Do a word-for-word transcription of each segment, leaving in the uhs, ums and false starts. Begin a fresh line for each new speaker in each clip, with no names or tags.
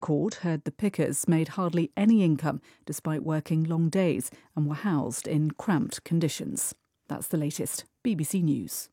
court heard the pickers made hardly any income despite working long days and were housed in cramped conditions. That's the latest. B B C News.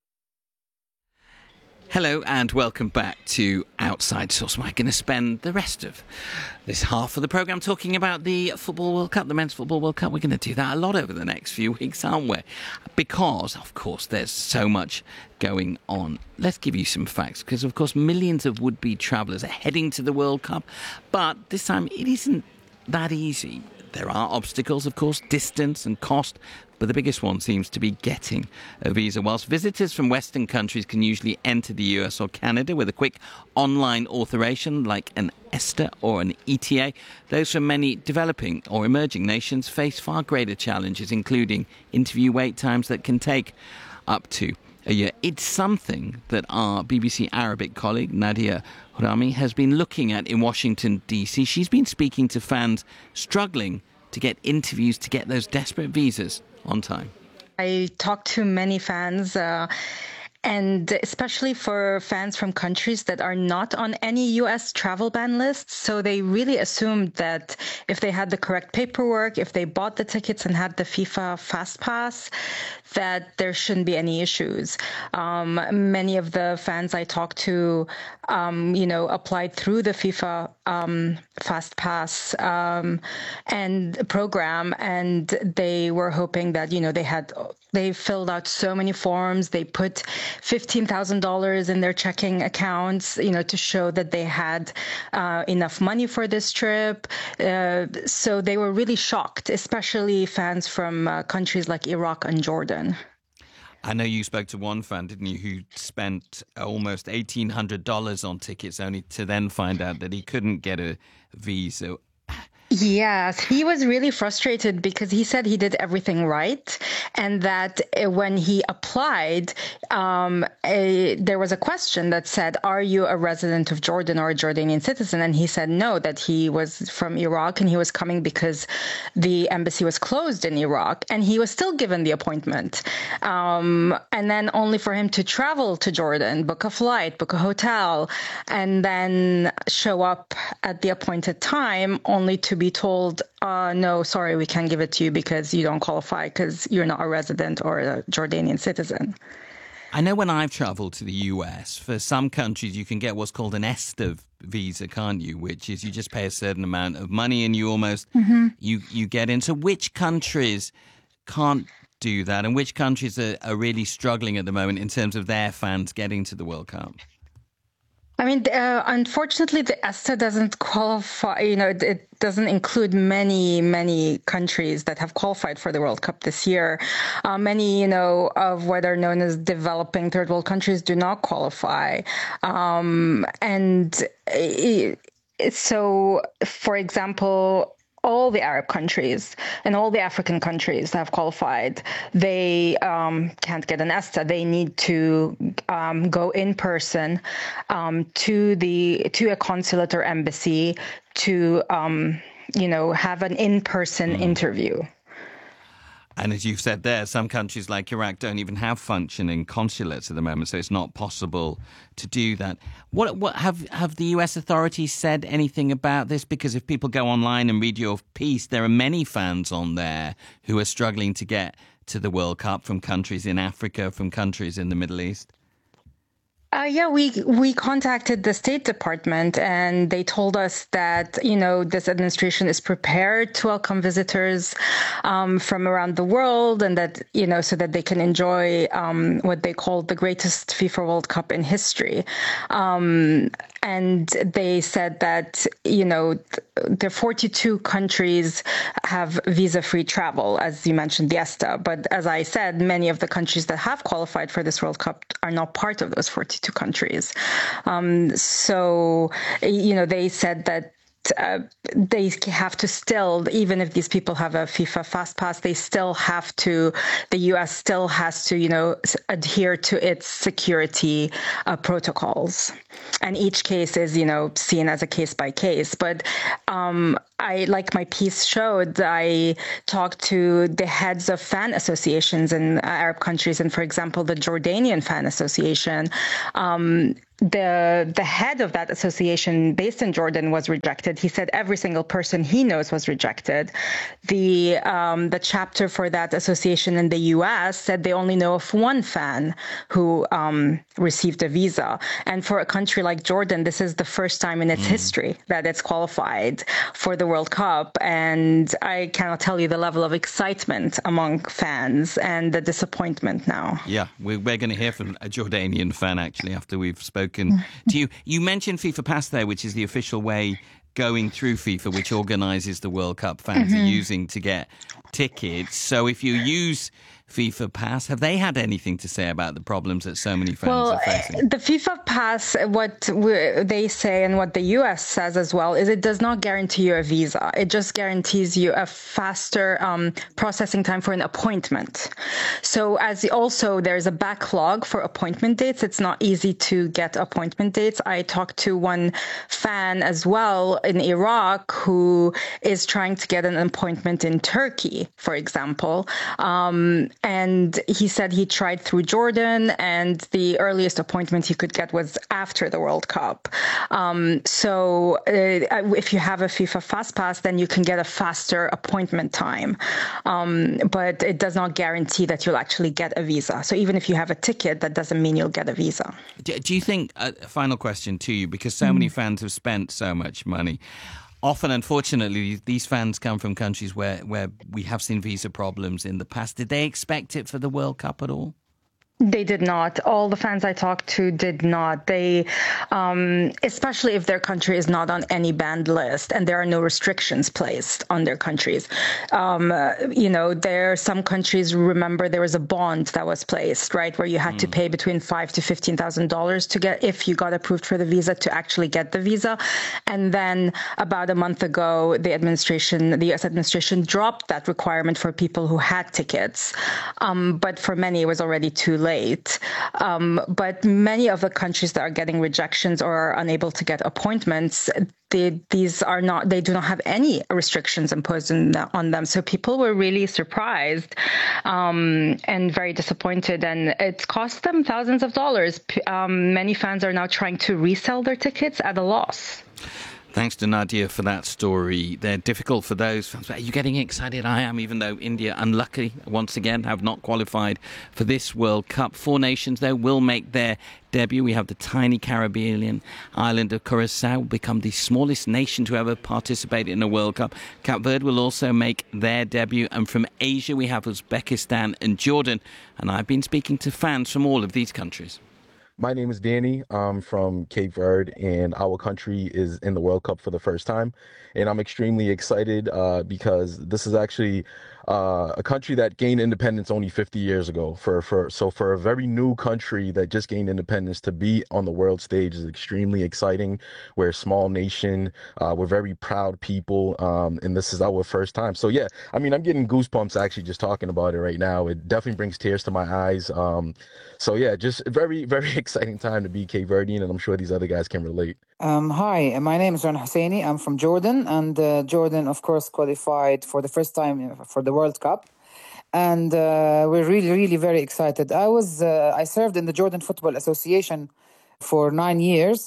Hello and welcome back to Outside Source. We're going to spend the rest of this half of the programme talking about the Football World Cup, the Men's Football World Cup. We're going to do that a lot over the next few weeks, aren't we? Because, of course, there's so much going on. Let's give you some facts, because, of course, millions of would-be travellers are heading to the World Cup. But this time, it isn't that easy. There are obstacles, of course, distance and cost, but the biggest one seems to be getting a visa. Whilst visitors from Western countries can usually enter the U S or Canada with a quick online authorization like an ESTA or an E T A, those from many developing or emerging nations face far greater challenges, including interview wait times that can take up to a year. It's something that our B B C Arabic colleague Nadia Hourami has been looking at in Washington, D C. She's been speaking to fans struggling to get interviews, to get those desperate visas on time.
I talked to many fans, uh, and especially for fans from countries that are not on any U S travel ban lists. So they really assumed that if they had the correct paperwork, if they bought the tickets and had the FIFA Fast Pass, that there shouldn't be any issues. Um, many of the fans I talked to, um, you know, applied through the FIFA um, Fast Pass um, and program, and they were hoping that, you know, they had they filled out so many forms. They put fifteen thousand dollars in their checking accounts, you know, to show that they had uh, enough money for this trip. Uh, so they were really shocked, especially fans from uh, countries like Iraq and Jordan.
I know you spoke to one fan, didn't you, who spent almost eighteen hundred dollars on tickets only to then find out that he couldn't get a visa.
Yes, he was really frustrated because he said he did everything right, and that uh, when he applied, um, a, there was a question that said, "Are you a resident of Jordan or a Jordanian citizen?" And he said no, that he was from Iraq and he was coming because the embassy was closed in Iraq, and he was still given the appointment. Um, and then only for him to travel to Jordan, book a flight, book a hotel, and then show up at the appointed time, only to be be told, uh, no, sorry, we can't give it to you because you don't qualify because you're not a resident or a Jordanian citizen.
I know when I've travelled to the U S, for some countries you can get what's called an ESTA visa, can't you? Which is you just pay a certain amount of money and you almost, mm-hmm. you, you get in. So which countries can't do that, and which countries are, are really struggling at the moment in terms of their fans getting to the World Cup?
I mean, uh, unfortunately, the ESTA doesn't qualify, you know, it, it doesn't include many, many countries that have qualified for the World Cup this year. Uh, many, you know, of what are known as developing third world countries do not qualify. Um, and it, so, for example, all the Arab countries and all the African countries that have qualified, they um, can't get an ESTA. They need to um, go in person um, to the to a consulate or embassy to, um, you know, have an in-person mm. interview.
And as you've said there, some countries like Iraq don't even have functioning consulates at the moment, so it's not possible to do that. What what have have the U S authorities said anything about this? Because if people go online and read your piece, there are many fans on there who are struggling to get to the World Cup from countries in Africa, from countries in the Middle East.
Uh, yeah, we we contacted the State Department, and they told us that, you know, this administration is prepared to welcome visitors um, from around the world, and that, you know, so that they can enjoy um, what they call the greatest FIFA World Cup in history. Um, and they said that, you know, the forty-two countries have visa-free travel, as you mentioned, the ESTA. But as I said, many of the countries that have qualified for this World Cup are not part of those forty-two countries. Um, so, you know, they said that Uh, they have to still, even if these people have a FIFA Fast Pass, they still have to, the U S still has to, you know, adhere to its security uh, protocols. And each case is, you know, seen as a case by case. But um, I, like my piece showed, I talked to the heads of fan associations in Arab countries, and for example, the Jordanian Fan Association. Um, the the head of that association based in Jordan was rejected. He said every single person he knows was rejected. The um, the chapter for that association in the U S said they only know of one fan who um, received a visa. And for a country like Jordan, this is the first time in its mm. history that it's qualified for the World Cup. And I cannot tell you the level of excitement among fans and the disappointment now.
Yeah, we're, we're going to hear from a Jordanian fan, actually, after we've spoken to you. You mentioned FIFA Pass there, which is the official way going through FIFA, which organises the World Cup fans mm-hmm. are using to get tickets. So if you use FIFA Pass, have they had anything to say about the problems that so many fans
well,
are facing?
The FIFA Pass, what they say and what the U S says as well, is it does not guarantee you a visa. It just guarantees you a faster um, processing time for an appointment. So as also there's a backlog for appointment dates. It's not easy to get appointment dates. I talked to one fan as well in Iraq who is trying to get an appointment in Turkey, for example. Um, And he said he tried through Jordan, and the earliest appointment he could get was after the World Cup. Um, so uh, if you have a FIFA Fast Pass, then you can get a faster appointment time. Um, but it does not guarantee that you'll actually get a visa. So even if you have a ticket, that doesn't mean you'll get a visa.
Do, do you think, a final question to you, because so mm. many fans have spent so much money, often, unfortunately, these fans come from countries where, where we have seen visa problems in the past. Did they expect it for the World Cup at all?
They did not. All the fans I talked to did not. They, um, especially if their country is not on any banned list and there are no restrictions placed on their countries. Um, uh, you know, there are some countries, remember, there was a bond that was placed, right, where you had mm. to pay between five to fifteen thousand dollars to get, if you got approved for the visa, to actually get the visa. And then about a month ago, the administration, the U S administration, dropped that requirement for people who had tickets. Um, but for many, it was already too late. Um, but many of the countries that are getting rejections or are unable to get appointments, they, these are not, they do not have any restrictions imposed in, on them. So people were really surprised um, and very disappointed. And it's cost them thousands of dollars. Um, many fans are now trying to resell their tickets at a loss.
Thanks to Nadia for that story. They're difficult for those fans. Are you getting excited? I am, even though India, unlucky, once again, have not qualified for this World Cup. Four nations, though, will make their debut. We have the tiny Caribbean island of Curacao, become the smallest nation to ever participate in a World Cup. Cape Verde will also make their debut. And from Asia, we have Uzbekistan and Jordan. And I've been speaking to fans from all of these countries.
My name is Danny. I'm from Cape Verde, and our country is in the World Cup for the first time. And I'm extremely excited uh, because this is actually uh, a country that gained independence only fifty years ago. For, for So for a very new country that just gained independence to be on the world stage is extremely exciting. We're a small nation. Uh, we're very proud people, um, and this is our first time. So, yeah, I mean, I'm getting goosebumps actually just talking about it right now. It definitely brings tears to my eyes. Um, so, yeah, just very, very exciting time to be Cape Verdean, and I'm sure these other guys can relate.
Um, hi, my name is Ron Husseini. I'm from Jordan, and uh, Jordan, of course, qualified for the first time for the World Cup, and uh, we're really, really very excited. I was, uh, I served in the Jordan Football Association for nine years,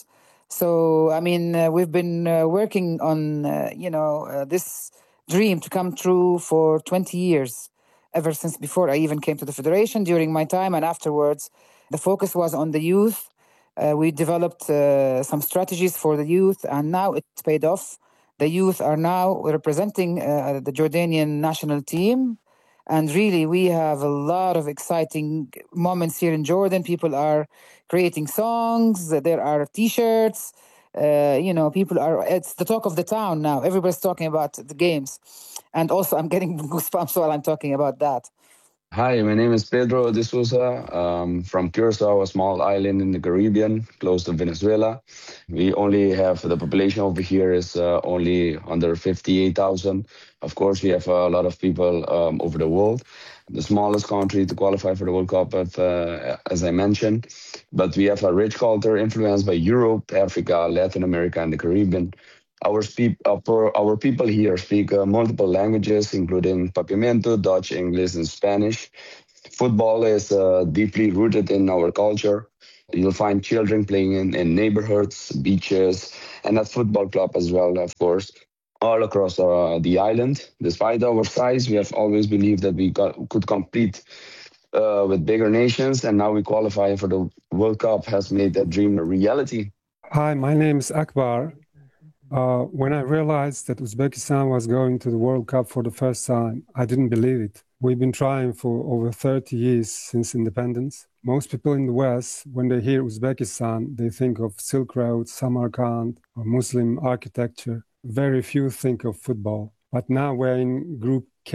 so I mean, uh, we've been uh, working on, uh, you know, uh, this dream to come true for twenty years, ever since before I even came to the federation. During my time and afterwards, the focus was on the youth. Uh, we developed uh, some strategies for the youth, and now it's paid off. The youth are now representing uh, the Jordanian national team. And really, we have a lot of exciting moments here in Jordan. People are creating songs. There are T-shirts. Uh, you know, people are, it's the talk of the town now. Everybody's talking about the games. And also, I'm getting goosebumps while I'm talking about that.
Hi, my name is Pedro de Sousa. Um, from Curacao, a small island in the Caribbean, close to Venezuela. We only have, the population over here is uh, only under fifty-eight thousand. Of course, we have a lot of people um, over the world. The smallest country to qualify for the World Cup, uh, as I mentioned. But we have a rich culture influenced by Europe, Africa, Latin America, and the Caribbean. Our, speak, uh, for our people here speak uh, multiple languages, including Papiamento, Dutch, English, and Spanish. Football is uh, deeply rooted in our culture. You'll find children playing in, in neighborhoods, beaches, and at football club as well, of course, all across uh, the island. Despite our size, we have always believed that we got, could compete uh, with bigger nations, and now we qualify for the World Cup has made that dream a reality.
Hi, my name is Akbar. Uh, when I realized that Uzbekistan was going to the World Cup for the first time, I didn't believe it. We've been trying for over thirty years since independence. Most people in the West, when they hear Uzbekistan, they think of Silk Road, Samarkand, or Muslim architecture. Very few think of football. But now we're in Group